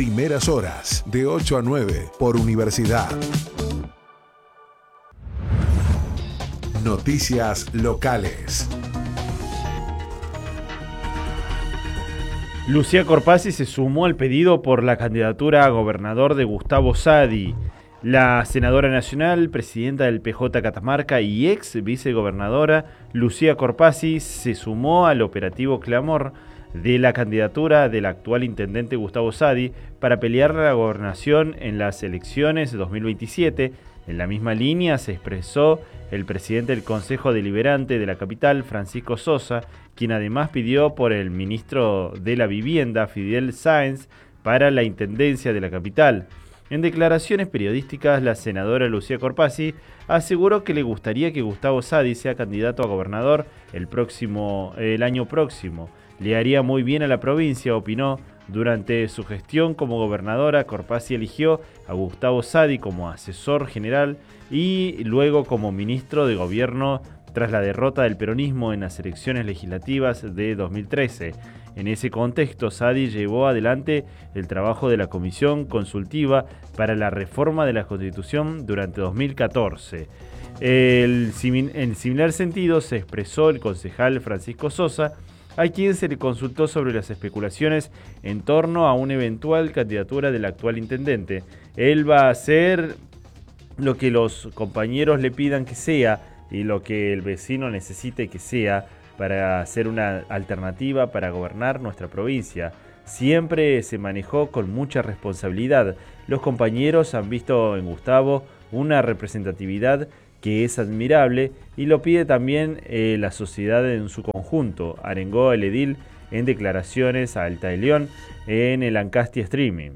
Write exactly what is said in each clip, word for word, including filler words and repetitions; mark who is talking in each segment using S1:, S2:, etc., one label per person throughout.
S1: Primeras horas, de ocho a nueve, por Universidad. Noticias locales.
S2: Lucía Corpazzi se sumó al pedido por la candidatura a gobernador de Gustavo Sadi. La senadora nacional, presidenta del P J Catamarca y ex vicegobernadora Lucía Corpazzi se sumó al operativo clamor de la candidatura del actual intendente Gustavo Sadi para pelear la gobernación en las elecciones de dos mil veintisiete. En la misma línea se expresó el presidente del Consejo Deliberante de la capital, Francisco Sosa, quien además pidió por el ministro de la Vivienda, Fidel Sáenz, para la intendencia de la capital. En declaraciones periodísticas, la senadora Lucía Corpazzi aseguró que le gustaría que Gustavo Sadi sea candidato a gobernador el, próximo, el año próximo. Le haría muy bien a la provincia, opinó. Durante su gestión como gobernadora, Corpazzi eligió a Gustavo Sadi como asesor general y luego como ministro de gobierno tras la derrota del peronismo en las elecciones legislativas de dos mil trece. En ese contexto, Sadi llevó adelante el trabajo de la Comisión Consultiva para la Reforma de la Constitución durante dos mil catorce. El, en similar sentido se expresó el concejal Francisco Sosa, a quien se le consultó sobre las especulaciones en torno a una eventual candidatura del actual intendente. Él va a hacer lo que los compañeros le pidan que sea y lo que el vecino necesite que sea para ser una alternativa para gobernar nuestra provincia. Siempre se manejó con mucha responsabilidad. Los compañeros han visto en Gustavo una representatividad que es admirable y lo pide también eh, la sociedad en su conjunto, arengó el edil en declaraciones a Alta de León en el Ancasti Streaming.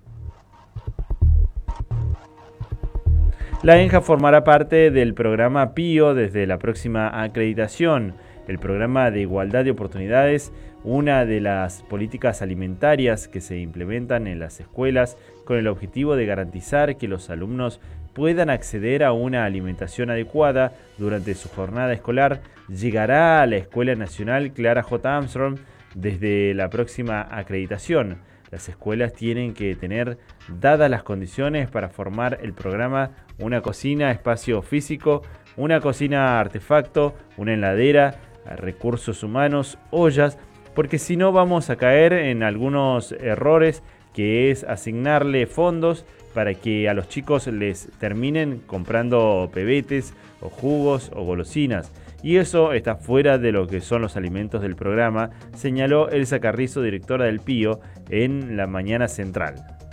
S2: La ENJA formará parte del programa PIO desde la próxima acreditación. El programa de igualdad de oportunidades, una de las políticas alimentarias que se implementan en las escuelas con el objetivo de garantizar que los alumnos puedan acceder a una alimentación adecuada durante su jornada escolar, llegará a la Escuela Nacional Clara J. Armstrong desde la próxima acreditación. Las escuelas tienen que tener dadas las condiciones para formar el programa: una cocina, espacio físico, una cocina artefacto, una heladera, recursos humanos, ollas, porque si no vamos a caer en algunos errores, que es asignarle fondos para que a los chicos les terminen comprando pebetes o jugos o golosinas. Y eso está fuera de lo que son los alimentos del programa, señaló Elsa Carrizo, directora del PIO, en la Mañana Central.